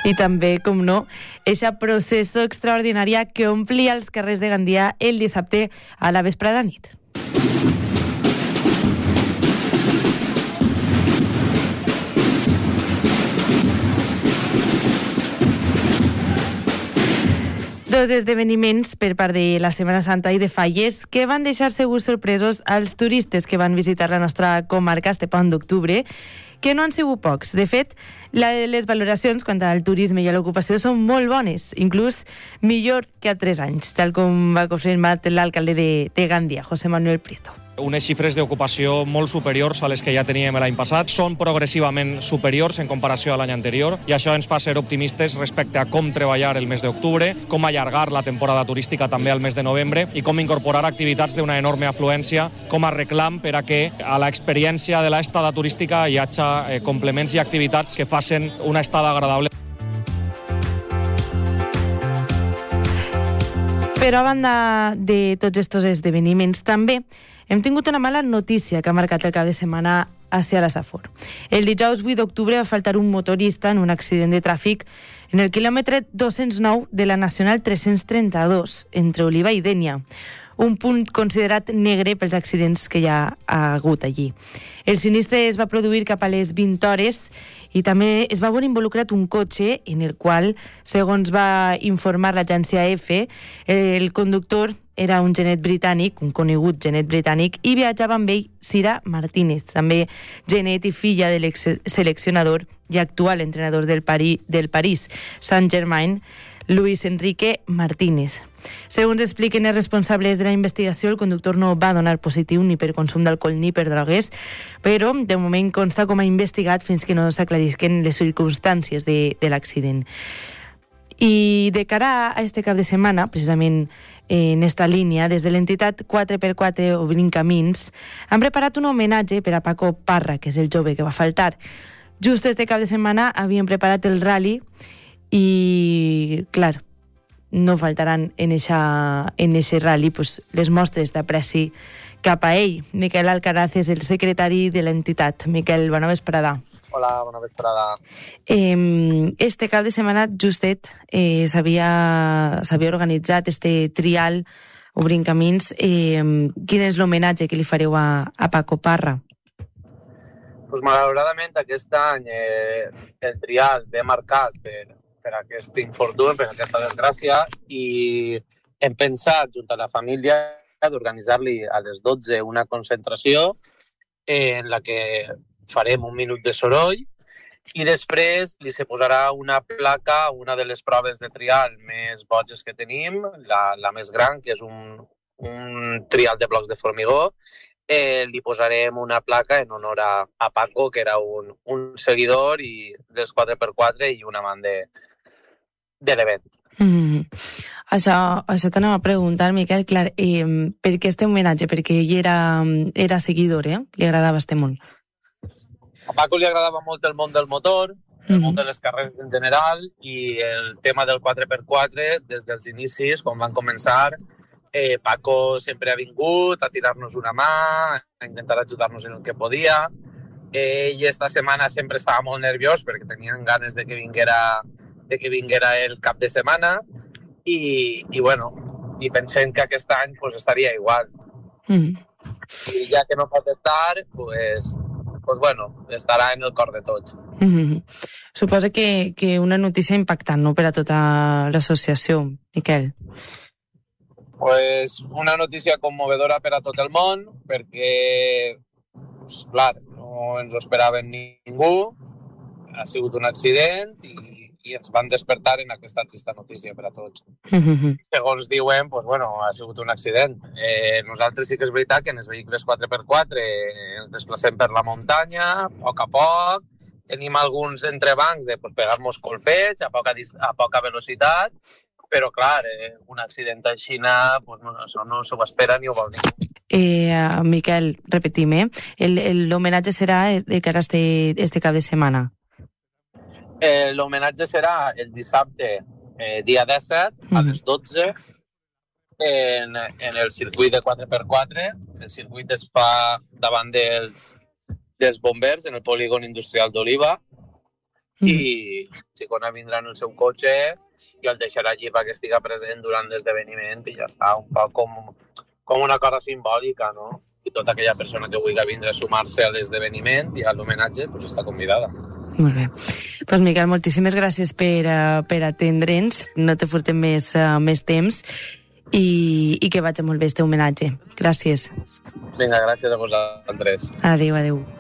I també, com no, eixa processó extraordinària que omplia els carrers de Gandia el dissabte a la vesprada nit. Dos esdeveniments per part de la Setmana Santa i de Falles que van deixar segur sorpresos als turistes que van visitar la nostra comarca este pont d'octubre, que no han sigut pocs. De fet, les valoracions quant al turisme i a l'ocupació són molt bones, inclús millor que a 3 anys, tal com va confirmar l'alcalde de Gandia, José Manuel Prieto. Unes xifres d'ocupació molt superiors a les que ja teníem l'any passat. Són progressivament superiors en comparació a l'any anterior i això ens fa ser optimistes respecte a com treballar el mes d'octubre, com allargar la temporada turística també al mes de novembre i com incorporar activitats d'una enorme afluència com a reclam per a que a l'experiència de l'estada turística hi hagi complements i activitats que facin una estada agradable. Però a banda de tots aquests esdeveniments, també hem tingut una mala notícia que ha marcat el cap de setmana hacia la Safor. El dijous 8 d'octubre va faltar un motorista en un accident de tràfic en el quilòmetre 209 de la Nacional 332, entre Oliva i Dénia, un punt considerat negre pels accidents que hi ha hagut allí. El sinistre es va produir cap a les 20 hores i també es va veure involucrat un cotxe en el qual, segons va informar l'agència EFE, el conductor era un genet britànic, un conegut genet britànic, i viatjava amb ell Cira Martínez, també genet i filla de l'exseleccionador i actual entrenador del París Saint-Germain, Luis Enrique Martínez. Segons expliquen els responsables de la investigació, el conductor no va donar positiu ni per consum d'alcohol ni per drogues, però de moment consta com a investigat fins que no s'aclarisquen les circumstàncies de l'accident. I de cara a este cap de setmana, precisament en esta línia, des de l'entitat 4x4 Obrint Camins, han preparat un homenatge per a Paco Parra, que és el jove que va faltar. Just este cap de setmana havien preparat el rally i, clar, no faltaran en eixe rally pues, les mostres d'apreci cap a ell. Miquel Alcaraz és el secretari de l'entitat. Miquel, bona vesprada. Hola, bona vesprada. Este cap de setmana, justet, s'havia organitzat este trial Obrint Camins. Quin és l'homenatge que li fareu a Paco Parra? Pues, malauradament, aquest any el trial ve marcat per aquest infortuni, per aquesta desgràcia, i hem pensat, junt a la família, d'organitzar-li a les 12 una concentració en la que farem un minut de soroll i després li se posarà una placa a una de les proves de trial més boges que tenim, la més gran, que és un trial de blocs de formigó. Li posarem una placa en honor a Paco, que era un seguidor dels 4x4 i un amant de l'event. Això t'anava a preguntar, Miquel, clar, per què este homenatge? Perquè ell era seguidor, li agradava este món. A Paco li agradava molt el món del motor, el món de les carreres en general i el tema del 4x4 des dels inicis, quan van començar. Paco sempre ha vingut a tirar-nos una mà, a intentar ajudar-nos en el que podia. Ell esta setmana sempre estava molt nerviós perquè tenien ganes de que vinguera el cap de setmana i pensem que aquest any pues, estaria igual. I ja que no pot estar, pues estarà en el cor de tots. Suposa que una notícia impactant, no?, per a tota l'associació, Miquel. Pues una notícia commovedora per a tot el món, perquè, clar, no ens ho esperaven ningú, ha sigut un accident i ens van despertar en aquesta trista notícia per a tots. Segons diuen, ha sigut un accident. Nosaltres sí que és veritat que en els vehicles 4x4 ens desplacem per la muntanya, a poc, tenim alguns entrebancs de pegar-nos colpets a poca velocitat, però clar, un accident així, això no s'ho espera ni ho vol ningú. Miquel, repetim, l'homenatge serà de cara a este cap de setmana. L'homenatge serà el dissabte, dia 17, a les 12, en el circuit de 4x4. El circuit es fa davant dels bombers, en el polígon industrial d'Oliva. i Xicona vindrà en el seu cotxe i el deixarà allí perquè estigui present durant l'esdeveniment i ja està, un poc com una cosa simbòlica, no? I tota aquella persona que vulgui vindre a sumar-se a l'esdeveniment i a l'homenatge doncs està convidada. Molt bé. Doncs Miquel, moltíssimes gràcies per atendre'ns, no te furtem més temps i que vagi molt bé este homenatge. Gràcies. Vinga, gràcies a vosaltres. Adéu, adéu.